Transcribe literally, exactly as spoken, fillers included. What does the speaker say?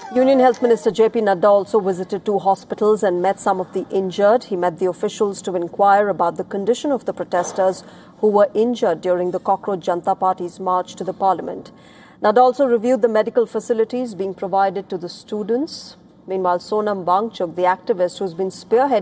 Union Health Minister J P Nadda also visited two hospitals and met some of the injured. He met the officials to inquire about the condition of the protesters who were injured during the Cockroach Janata Party's march to the parliament. Nadda also reviewed the medical facilities being provided to the students. Meanwhile, Sonam Wangchuk, the activist who's been spearheading